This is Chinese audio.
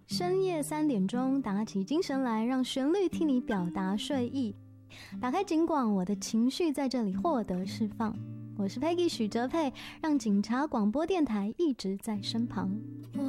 深夜3点钟，打起精神来，让旋律替你表达睡意。打开警广，我的情绪在这里获得释放。我是 Peggy 许哲佩，让警察广播电台一直在身旁。